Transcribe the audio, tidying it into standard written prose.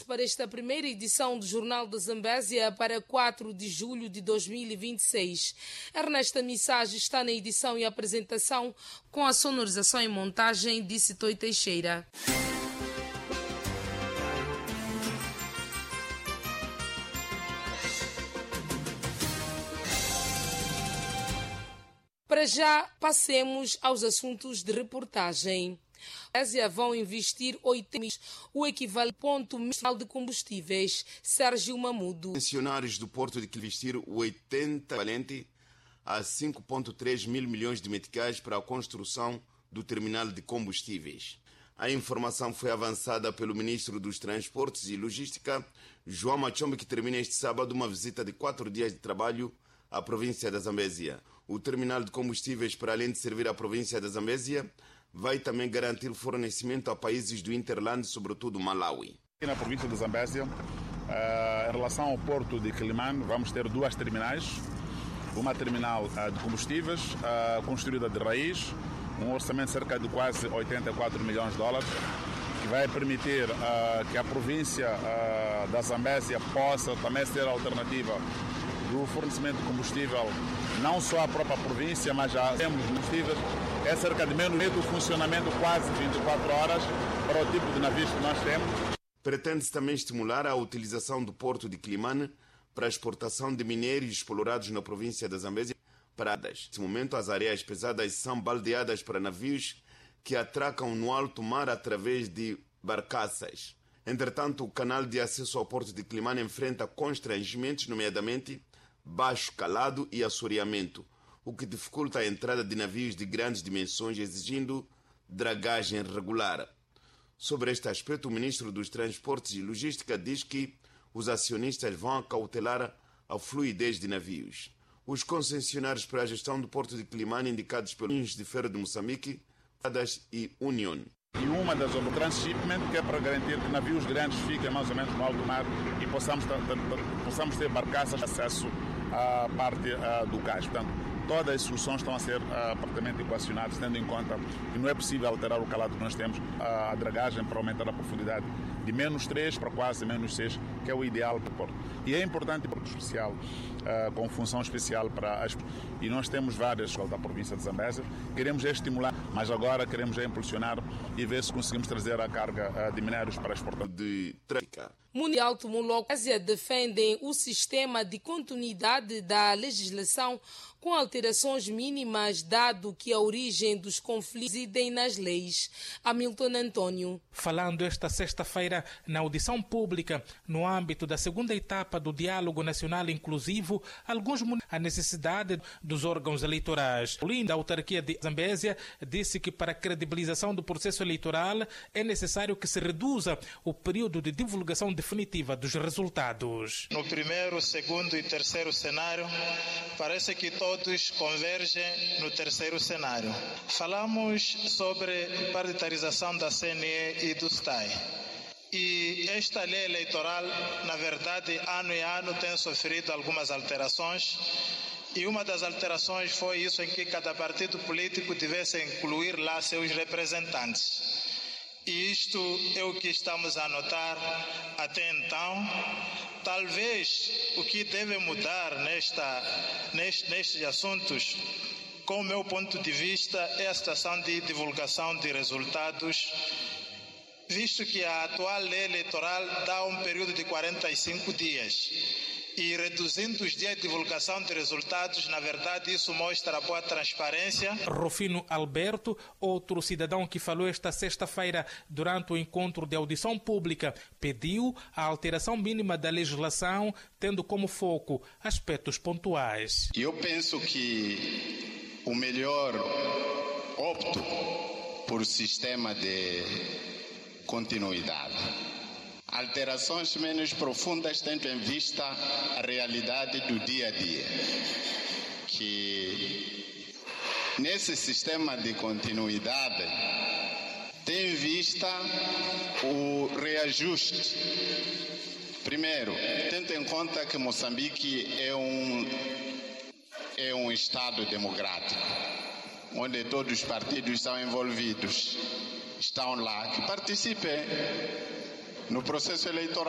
Para esta primeira edição do Jornal da Zambésia para 4 de julho de 2026. Ernesta Missage está na edição e apresentação com a sonorização e montagem de Citoi Teixeira. Para já, passemos aos assuntos de reportagem. A Ásia vão investir 80 o equivalente ponto mensal de combustíveis. Sérgio Mamudo. Funcionários do Porto de investir 80 equivalente a 5,3 mil milhões de meticais para a construção do terminal de combustíveis. A informação foi avançada pelo ministro dos Transportes e Logística, João Machombe, que termina este sábado uma visita de 4 dias de trabalho à província da Zambésia. O terminal de combustíveis, para além de servir à província da Zambésia, vai também garantir fornecimento a países do Interland, sobretudo Malawi. Aqui na província da Zambésia, em relação ao porto de Quilimane, vamos ter 2 terminais. Uma terminal de combustíveis, construída de raiz, um orçamento de cerca de quase 84 milhões de dólares, que vai permitir que a província da Zambésia possa também ser a alternativa do fornecimento de combustível, não só à própria província, mas já temos combustíveis. É cerca de menos do funcionamento quase 24 horas para o tipo de navios que nós temos. Pretende-se também estimular a utilização do porto de Quilimane para a exportação de minérios explorados na província da Zambésia. Neste momento, as areias pesadas são baldeadas para navios que atracam no alto mar através de barcaças. Entretanto, o canal de acesso ao porto de Quilimane enfrenta constrangimentos, nomeadamente baixo calado e assoreamento, o que dificulta a entrada de navios de grandes dimensões, exigindo dragagem regular. Sobre este aspecto, o ministro dos Transportes e Logística diz que os acionistas vão acautelar a fluidez de navios. Os concessionários para a gestão do porto de Quilimane, indicados pelos de Ferro de Moçambique, e Union. E uma das transshipment, que é para garantir que navios grandes fiquem mais ou menos no alto mar e possamos ter barcaças de acesso à parte do cais. Portanto, todas as soluções estão a ser praticamente equacionadas, tendo em conta que não é possível alterar o calado que nós temos, a dragagem para aumentar a profundidade de -3 para quase -6, que é o ideal para o porto. E é importante o porto especial, com função especial para as... E nós temos várias da província de Zambésia. Queremos estimular, mas agora queremos impulsionar e ver se conseguimos trazer a carga de minérios para exportar. De tráfico. Mundial Tumulocásia defendem o sistema de continuidade da legislação com alterações mínimas, dado que a origem dos conflitos residem nas leis. Hamilton Antônio. Falando esta sexta-feira na audição pública, no âmbito da segunda etapa do Diálogo Nacional Inclusivo, alguns a necessidade dos órgãos eleitorais. O líder da autarquia de Zambésia disse que para a credibilização do processo eleitoral é necessário que se reduza o período de divulgação definitiva dos resultados. No primeiro, segundo e terceiro cenário, parece que todos convergem no terceiro cenário. Falamos sobre partidarização da CNE e do STAI. E esta lei eleitoral, na verdade, ano e ano tem sofrido algumas alterações. E uma das alterações foi isso, em que cada partido político tivesse incluir lá seus representantes. E isto é o que estamos a notar até então. Talvez o que deve mudar nestes assuntos, com o meu ponto de vista, é a situação de divulgação de resultados, visto que a atual lei eleitoral dá um período de 45 dias. E reduzindo os dias de divulgação de resultados, na verdade, isso mostra boa transparência. Rufino Alberto, outro cidadão que falou esta sexta-feira durante o encontro de audição pública, pediu a alteração mínima da legislação, tendo como foco aspectos pontuais. Eu penso que o melhor opto por sistema de continuidade. Alterações menos profundas tendo em vista a realidade do dia a dia. Que nesse sistema de continuidade tem em vista o reajuste. Primeiro, tendo em conta que Moçambique é um Estado democrático, onde todos os partidos são envolvidos, estão lá, que participem no processo eleitoral.